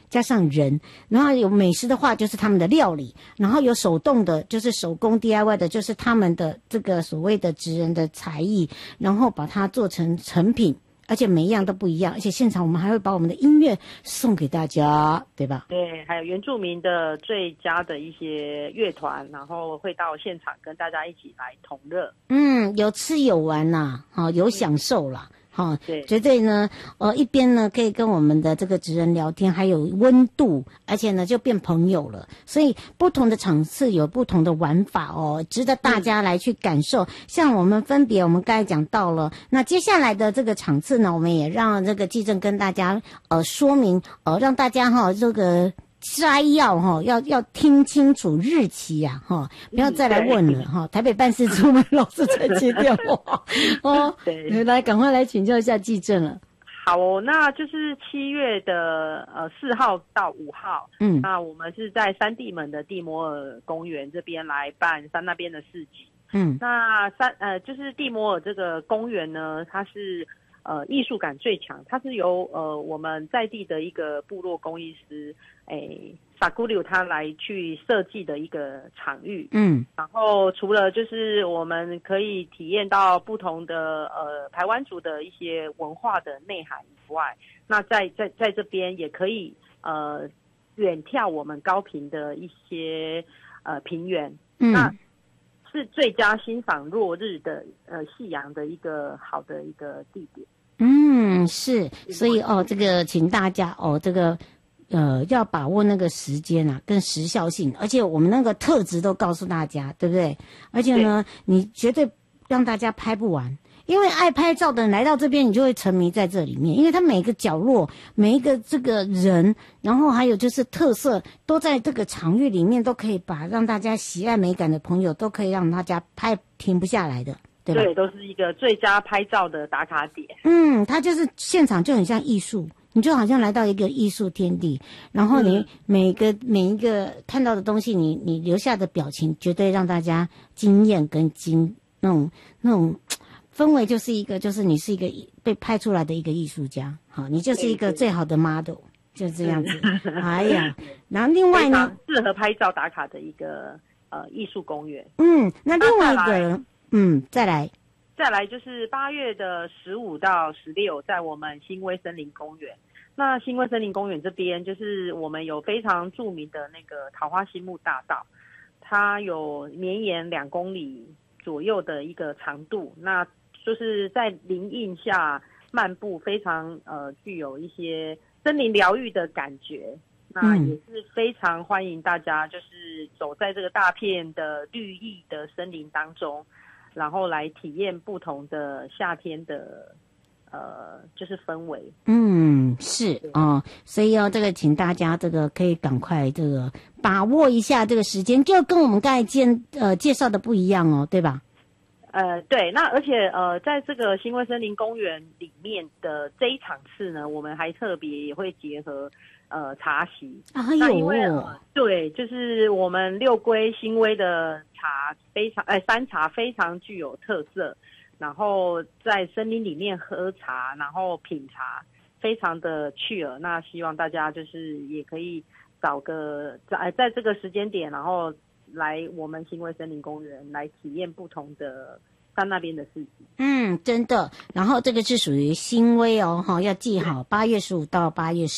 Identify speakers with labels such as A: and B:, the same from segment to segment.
A: 加上人，然后有美食的话就是他们的料理，然后有手动的，就是手工 DIY 的，就是他们的这个所谓的职人的才艺，然后把它做成成品。而且每一样都不一样，而且现场我们还会把我们的音乐送给大家，对吧？
B: 对，还有原住民的最佳的一些乐团，然后会到现场跟大家一起来同乐。
A: 有吃有玩啦，有享受啦。
B: 对，
A: 绝对呢，一边呢可以跟我们的这个职人聊天，还有温度，而且呢就变朋友了。所以不同的场次有不同的玩法哦，值得大家来去感受。像我们分别，我们刚才讲到了，那接下来的这个场次呢，我们也让这个纪政跟大家说明，让大家这个。摘要要听清楚日期啊不要再来问了台北办事处们老是在接电话对，来赶快来请教一下纪政了。
B: 好那就是7月的4号到5号，那我们是在三地门的地摩尔公园这边来办山那边的市集。那就是地摩尔这个公园呢，它是艺术感最强，它是由我们在地的一个部落工艺师萨古柳他来去设计的一个场域。然后除了就是我们可以体验到不同的排湾族的一些文化的内涵以外，那在这边也可以远眺我们高屏的一些平原。那是最佳欣赏落日的夕阳的一个好的一个地点。
A: 是，所以这个请大家这个要把握那个时间啊，跟时效性，而且我们那个特质都告诉大家，对不对？而且呢，你绝对让大家拍不完。因为爱拍照的人来到这边，你就会沉迷在这里面，因为它每个角落、每一个这个人，然后还有就是特色，都在这个场域里面，都可以把让大家喜爱美感的朋友，都可以让大家拍停不下来的，对吧？
B: 对，都是一个最佳拍照的打卡点。
A: 它就是现场就很像艺术，你就好像来到一个艺术天地，然后你每一个看到的东西，你留下的表情，绝对让大家惊艳跟那种。氛围就是一个，就是你是一个被拍出来的一个艺术家，你就是一个最好的 model， 就这样子。哎呀，然后另外呢，
B: 适合拍照打卡的一个艺术公园。
A: 那另外一个，再来
B: 就是8月的15到16，在我们新威森林公园。那新威森林公园这边，就是我们有非常著名的那个桃花心木大道，它有绵延2公里左右的一个长度，那就是在林荫下漫步，非常具有一些森林疗愈的感觉。那也是非常欢迎大家，就是走在这个大片的绿意的森林当中，然后来体验不同的夏天的就是氛围。
A: 是所以这个请大家这个可以赶快这个把握一下这个时间，就跟我们刚才介绍的不一样对吧？
B: 对，那而且在这个新威森林公园里面的这一场次呢，我们还特别也会结合茶席。那因为对，就是我们六龟新威的茶非常山茶非常具有特色，然后在森林里面喝茶，然后品茶，非常的趣耳。那希望大家就是也可以找个在这个时间点，然后来我们新威森林公园来体验不同的山那边的市集。
A: 真的。然后这个是属于新威要记好，8月15到8月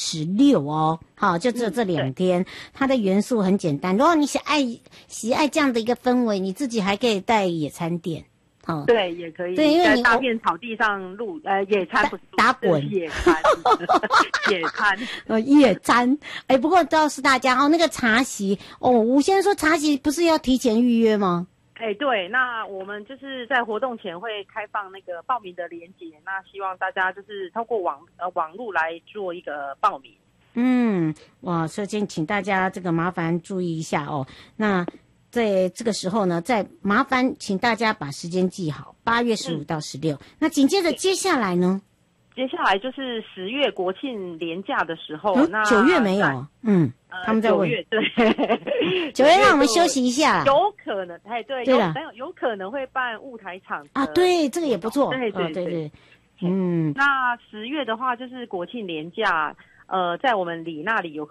A: 16好，就只有这2天。它的元素很简单，如果你喜爱这样的一个氛围，你自己还可以带野餐垫。
B: 对，也可以。
A: 对，因为你
B: 在大片草地上野餐，不是
A: 打滚，
B: 野餐，野餐，
A: 野餐。不过告诉大家那个茶席吴先生说茶席不是要提前预约吗？
B: 对，那我们就是在活动前会开放那个报名的连结，那希望大家就是透过网路来做一个报名。
A: 首先请大家这个麻烦注意一下那在这个时候呢，再麻烦请大家把时间记好，8月15到16。那紧接着接下来呢？
B: 接下来就是10月国庆连假的时候，那
A: 9月没有？他们在问。
B: 9月对
A: ，9月让我们休息一下。
B: 有可能，对，有可能会办舞台场
A: 对，这个也不错。
B: 对。那10月的话就是国庆连假，在我们里那里有